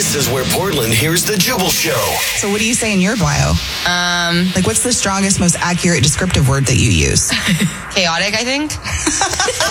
This is where Portland hears the Jubal Show. So what do you say in your bio? Like, what's the strongest, most accurate descriptive word that you use? Chaotic, I think.